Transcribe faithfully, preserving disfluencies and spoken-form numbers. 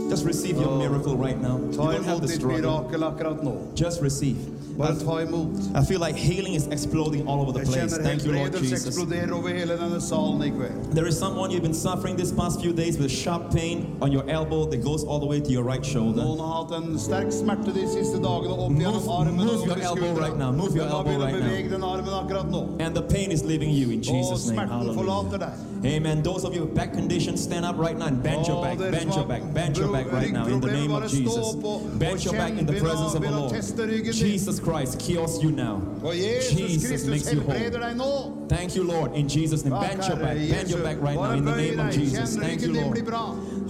Just receive your miracle right now. You Ta don't have imot the ditt struggle. mirakel akkurat nå. Just receive. Bare ta imot. I feel like healing is exploding all over the Jeg place. kjenner Thank you, Lord helbredelse Jesus. eksploderer over hele denne salen i kveld. There is someone you've been suffering this past few days with sharp pain on your elbow that goes all the way to your right shoulder. Noen har hatt en sterk smerte de siste dagene opp gjennom Move, armen move og your over elbow skuldra. right now. Move your Men da elbow begynner right å now. bevege den armen akkurat nå. And the pain is leaving you in Og Jesus' name. smerten forlater Hallelujah. deg. Amen. Those of you with back conditions, stand up right now and bend your Oh, back, dere bend som your har back, bend your back right now in the name of ryggproblemer, bare stå Jesus. opp og- Bend og your back kjenn, in the begynn å- presence of the begynn å Lord. teste ryggen din. Jesus Christ cures you now. Og Jesus Jesus Kristus makes you whole. helbreder deg nå. Thank you, Lord, in Jesus' name. Takk, Bend your Herre back, bend your Jesus. back right now Bare in the bøy name of deg. Jesus. Kjenn Thank you, ryggen din Lord. blir bra.